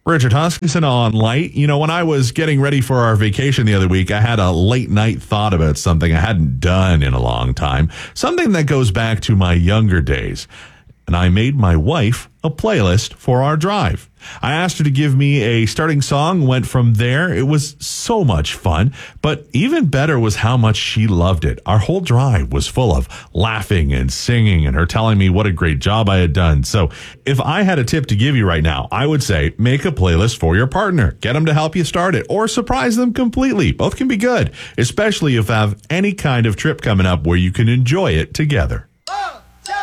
Richard Huskinson on Light. You know, when I was getting ready for our vacation the other week, I had a late night thought about something I hadn't done in a long time, something that goes back to my younger days. And I made my wife a playlist for our drive. I asked her to give me a starting song, went from there. It was so much fun, but even better was how much she loved it. Our whole drive was full of laughing and singing and her telling me what a great job I had done. So if I had a tip to give you right now, I would say make a playlist for your partner. Get them to help you start it or surprise them completely. Both can be good, especially if you have any kind of trip coming up where you can enjoy it together.